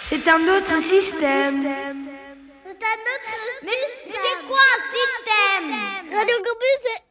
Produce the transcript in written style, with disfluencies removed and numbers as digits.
C'est un autre système. C'est un autre système. Mais c'est quoi un système? Radio Campus,